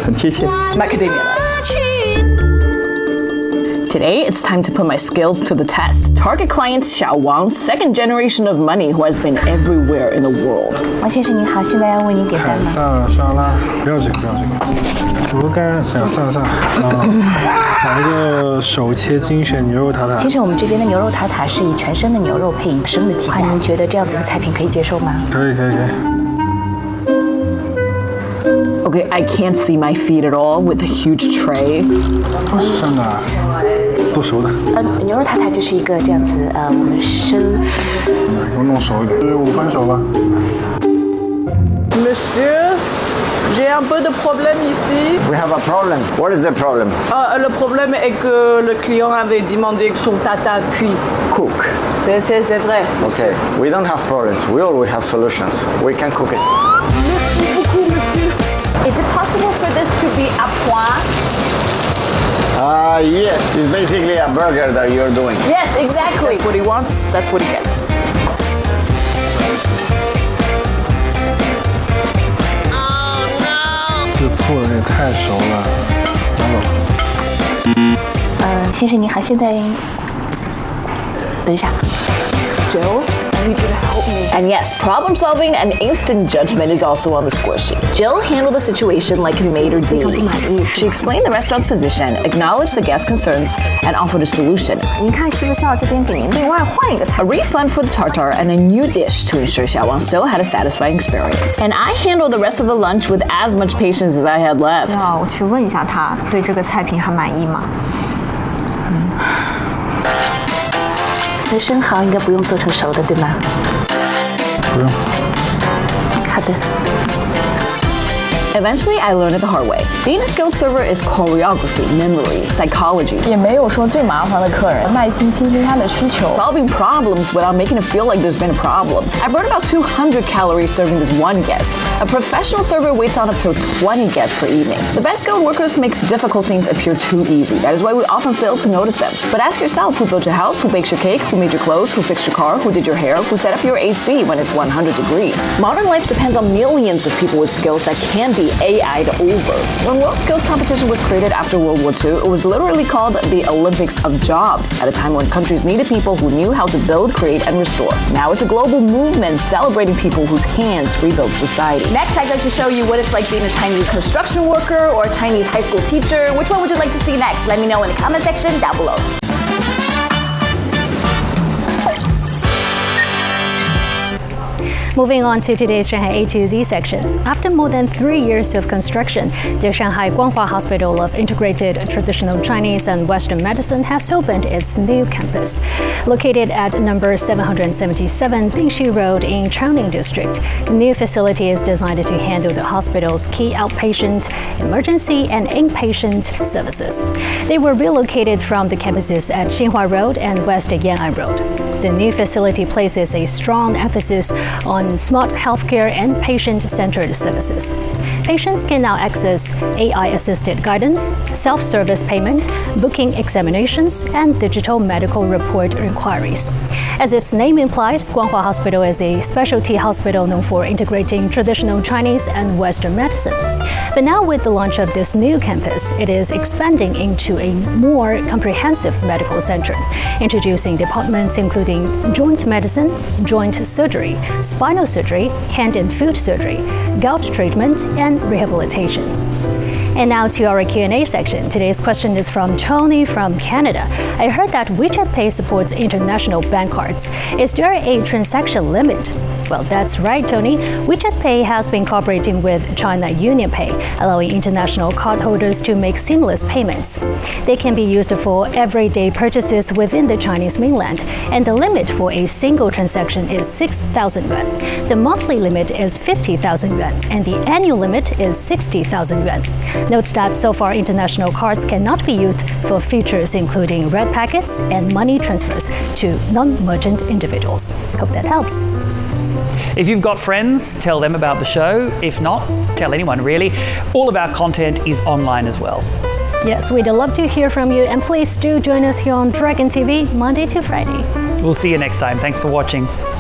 很贴切。 Macadamia nuts. Today, it's time to put my skills to the test. Target client Xiao Wang, second generation of money who has been everywhere in the world. 王先生您好，现在要为您点单吗？ 沙拉，不要这个，不要这个。鹅肝，算。来一个手切精选牛肉塔塔。 先生，我们这边的牛肉塔塔是以全生的牛肉配生的鸡蛋，您觉得这样子的菜品可以接受吗？ 可以。 Okay, I can't see my feet at all with a huge tray. 上的，剁熟的。 牛肉塔塔就是一个这样子，我们生。 给我弄熟一点，5分熟吧。 Monsieur, j'ai un peu de problème ici. We have a problem. What is the problem? Le problème est que le client avait demandé son tata cuit. Cook. C'est vrai. Okay. We don't have problems. We always have solutions. We can cook it. Merci beaucoup, monsieur. Is it possible for this to be à point? Yes. It's basically a burger that you're doing. Yes, exactly. That's what he wants. That's what he gets. Oh no! 这做的也太熟了， 先生您好，现在等一下 Jill, I need you to help me. And yes, problem solving and instant judgment is also on the score sheet. Jill handled the situation like a maitre d'. She explained the restaurant's position, acknowledged the guest concerns, and offered a solution. 您看需不需要这边给您另外换一个菜？ A refund for the tartar and a new dish to ensure Xiaowang still had a satisfying experience. And I handled the rest of the lunch with as much patience as I had left. 我去问一下他对这个菜品还满意吗？这生蚝应该不用做成熟的，对吗？ 不用。 好的。 Eventually, I learned it the hard way. Being a skilled server is choreography, memory, psychology. 也没有说最麻烦的客人，耐心倾听他的需求。 Solving problems without making it feel like there's been a problem. I burned about 200 calories serving this one guest. A professional server waits on up to 20 guests per evening. The best skilled workers make difficult things appear too easy. That is why we often fail to notice them. But ask yourself who built your house, who baked your cake, who made your clothes, who fixed your car, who did your hair, who set up your AC when it's 100 degrees. Modern life depends on millions of people with skills that can be AI'd over. When World Skills Competition was created after World War II, it was literally called the Olympics of Jobs, at a time when countries needed people who knew how to build, create, and restore. Now it's a global movement celebrating people whose hands rebuilt society. Next, I'd like to show you what it's like being a Chinese construction worker or a Chinese high school teacher. Which one would you like to see next? Let me know in the comment section down below. Moving on to today's Shanghai A to Z section. After more than 3 years of construction, the Shanghai Guanghua Hospital of Integrated Traditional Chinese and Western Medicine has opened its new campus. Located at number 777 Dingxi Road in Changning District, the new facility is designed to handle the hospital's key outpatient, emergency, and inpatient services. They were relocated from the campuses at Xinhua Road and West Yan'an Road. The new facility places a strong emphasis on smart healthcare and patient-centered services. Patients can now access AI-assisted guidance, self-service payment, booking examinations, and digital medical report inquiries. As its name implies, Guanghua Hospital is a specialty hospital known for integrating traditional Chinese and Western medicine. But now with the launch of this new campus, it is expanding into a more comprehensive medical center, introducing departments including joint medicine, joint surgery, spinal surgery, hand and foot surgery, gout treatment, and rehabilitation. And now to our Q&A section. Today's question is from Tony from Canada. I heard that WeChat Pay supports international bank cards. Is there a transaction limit? Well, that's right, Tony. WeChat Pay has been cooperating with China UnionPay, allowing international cardholders to make seamless payments. They can be used for everyday purchases within the Chinese mainland, and the limit for a single transaction is 6,000 yuan. The monthly limit is 50,000 yuan, and the annual limit is 60,000 yuan. Note that so far international cards cannot be used for features including red packets and money transfers to non-merchant individuals. Hope that helps. If you've got friends, tell them about the show. If not, tell anyone really. All of our content is online as well. Yes, we'd love to hear from you, and please do join us here on Dragon TV Monday to Friday. We'll see you next time. Thanks for watching.